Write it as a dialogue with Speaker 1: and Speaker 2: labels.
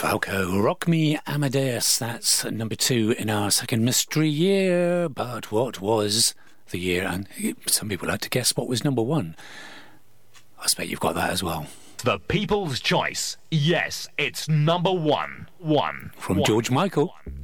Speaker 1: Falco, Rock Me Amadeus. That's number 2 in our second mystery year. But what was the year? And some people like to guess what was number 1. I expect you've got that as well.
Speaker 2: The People's Choice. Yes, it's number 1.
Speaker 1: From George Michael.